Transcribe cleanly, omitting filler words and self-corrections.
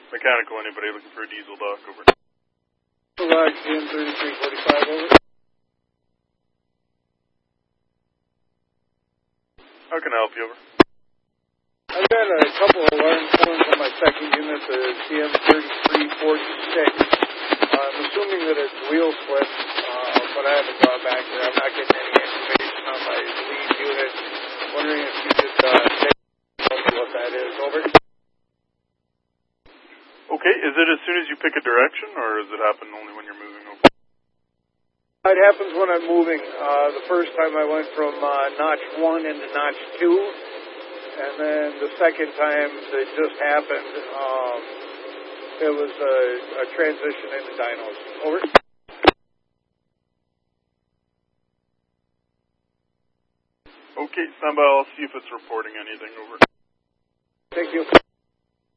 Mechanical, anybody looking for a diesel dock, over. Lodge in 3345, over. How can I help you, over? I've got a couple of alarm phones on my second unit, the CM3346. I'm assuming that it's wheel slip, but I haven't gone back there. I'm not getting any information on my lead unit. Wondering if you could tell me what that is, over. Okay, is it as soon as you pick a direction, or does it happen only when you're moving over? It happens when I'm moving. The first time I went from notch 1 into notch 2, and then the second time that just happened, it was a transition into dynos. Over. Okay, stand by. I'll see if it's reporting anything, over. Thank you.